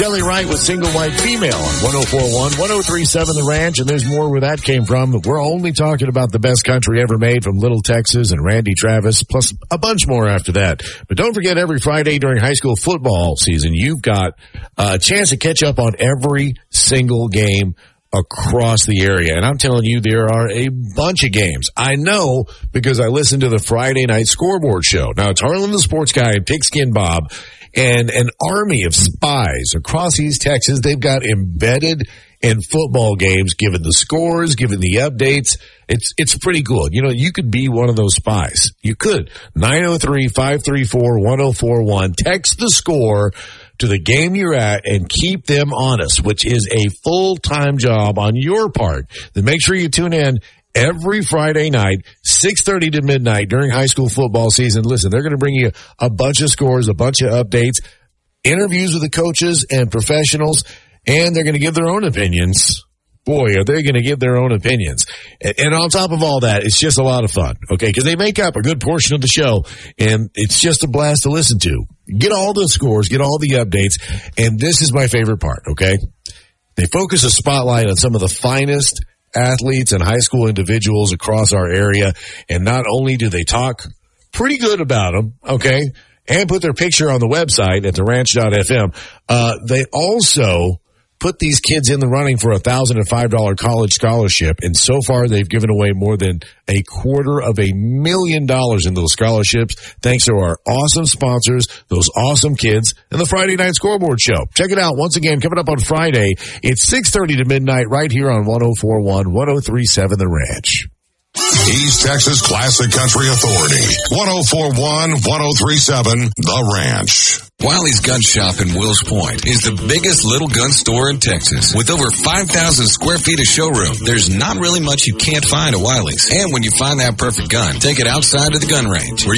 Shelly Wright with Single White Female on 104.1, 103.7 The Ranch, and there's more where that came from. We're only talking about the best country ever made from Little Texas and Randy Travis, plus a bunch more after that. But don't forget, every Friday during high school football season, you've got a chance to catch up on every single game across the area. And I'm telling you, there are a bunch of games. I know because I listen to the Friday night scoreboard show. Now, it's Harlan the Sports Guy and Pigskin Bob and an army of spies across East Texas. They've got embedded in football games, giving the scores, giving the updates. It's pretty cool. You know, you could be one of those spies. You could. 903-534-1041. Text the score to the game you're at and keep them honest, which is a full-time job on your part. Then make sure you tune in every Friday night, 6:30 to midnight during high school football season. Listen, they're going to bring you a bunch of scores, a bunch of updates, interviews with the coaches and professionals, and they're going to give their own opinions. Boy, are they going to give their own opinions. And on top of all that, it's just a lot of fun, okay? Because they make up a good portion of the show, and it's just a blast to listen to. Get all the scores, get all the updates, and this is my favorite part, okay? They focus a spotlight on some of the finest athletes and high school individuals across our area, and not only do they talk pretty good about them, okay, and put their picture on the website at theranch.fm, they also put these kids in the running for $1,005 college scholarship, and so far they've given away more than $250,000 in those scholarships, thanks to our awesome sponsors, those awesome kids, and the Friday Night Scoreboard Show. Check it out once again, coming up on Friday. It's 6:30 to midnight right here on 104.1, 103.7 The Ranch. East Texas Classic Country Authority, 104.1, 103.7 The Ranch. Wiley's Gun Shop in Wills Point is the biggest little gun store in Texas. With over 5,000 square feet of showroom, there's not really much you can't find at Wiley's. And when you find that perfect gun, take it outside of the gun range, where